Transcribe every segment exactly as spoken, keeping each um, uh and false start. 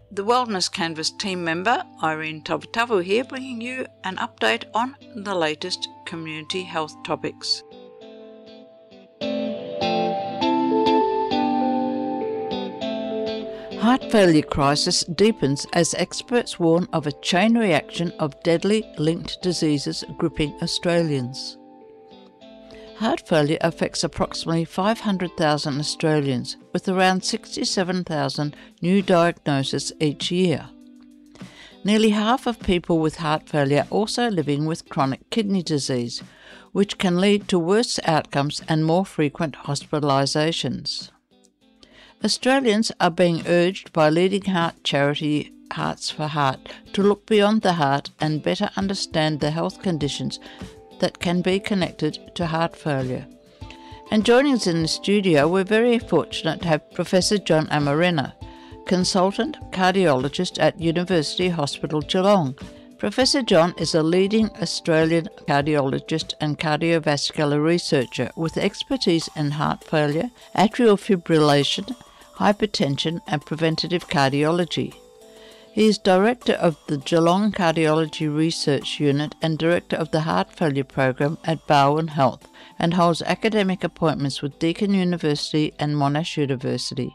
The Wellness Canvas team member Irene Tavatavu here, bringing you an update on the latest community health topics. Heart failure crisis deepens as experts warn of a chain reaction of deadly linked diseases gripping Australians. Heart failure affects approximately five hundred thousand Australians, with around sixty-seven thousand new diagnoses each year. Nearly half of people with heart failure are also living with chronic kidney disease, which can lead to worse outcomes and more frequent hospitalisations. Australians are being urged by leading heart charity Hearts for Heart to look beyond the heart and better understand the health conditions that can be connected to heart failure. And joining us in the studio, we're very fortunate to have Professor John Amarina, Consultant Cardiologist at University Hospital Geelong. Professor John is a leading Australian cardiologist and cardiovascular researcher with expertise in heart failure, atrial fibrillation, hypertension and preventative cardiology. He is Director of the Geelong Cardiology Research Unit and Director of the Heart Failure Program at Barwon Health, and holds academic appointments with Deakin University and Monash University.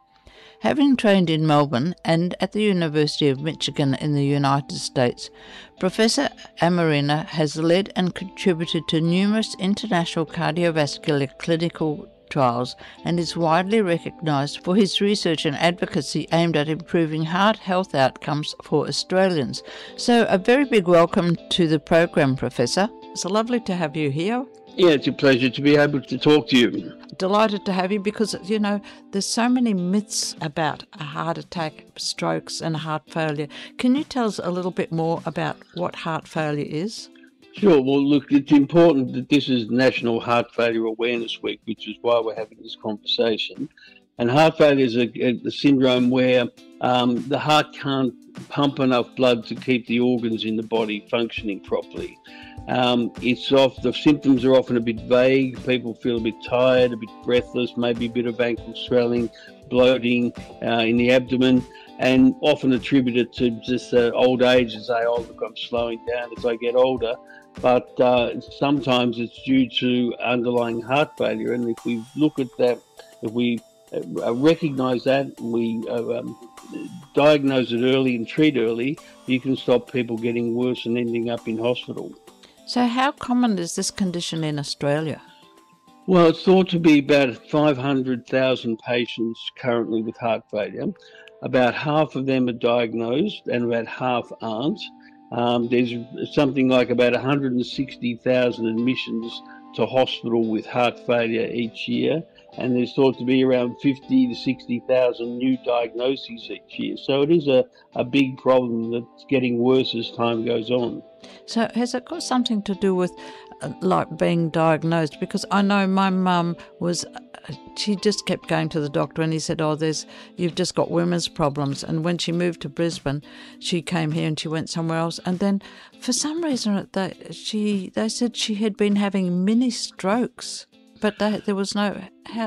Having trained in Melbourne and at the University of Michigan in the United States, Professor Amarina has led and contributed to numerous international cardiovascular clinical trials and is widely recognised for his research and advocacy aimed at improving heart health outcomes for Australians. So a very big welcome to the program, Professor. It's lovely to have you here. Yeah, it's a pleasure to be able to talk to you. Delighted to have you because, you know, there's so many myths about a heart attack, strokes and heart failure. Can you tell us a little bit more about what heart failure is? Sure. Well, look, it's important that this is National Heart Failure Awareness Week, which is why we're having this conversation. And heart failure is a, a, a syndrome where um, the heart can't pump enough blood to keep the organs in the body functioning properly. Um, it's off, the symptoms are often a bit vague. People feel a bit tired, a bit breathless, maybe a bit of ankle swelling, bloating uh, in the abdomen, and often attributed to just uh, old age and say, oh, look, I'm slowing down as I get older. But uh, sometimes it's due to underlying heart failure. And if we look at that, if we uh, recognise that, we uh, um, diagnose it early and treat early, you can stop people getting worse and ending up in hospital. So how common is this condition in Australia? Well, it's thought to be about five hundred thousand patients currently with heart failure. About half of them are diagnosed and about half aren't. Um, there's something like about one hundred sixty thousand admissions to hospital with heart failure each year, and there's thought to be around fifty to sixty thousand new diagnoses each year. So it is a, a big problem that's getting worse as time goes on. So has it got something to do with uh, like being diagnosed? Because I know my mum was, uh, she just kept going to the doctor and he said, oh, there's, you've just got women's problems. And when she moved to Brisbane, she came here and she went somewhere else. And then for some reason they, she, they said she had been having mini strokes, but they, there was no,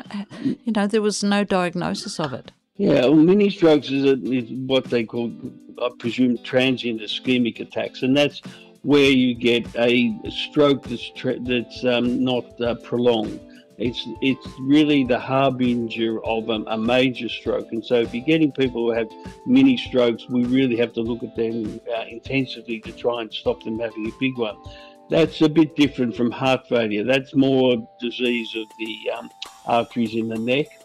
you know, there was no diagnosis of it. Yeah, well, mini strokes is, a, is what they call, I presume, transient ischemic attacks, and that's where you get a stroke that's tra- that's um, not uh, prolonged. It's it's really the harbinger of um, a major stroke, and so if you're getting people who have mini strokes, we really have to look at them uh, intensively to try and stop them having a big one. That's a bit different from heart failure. That's more disease of the um, arteries in the neck.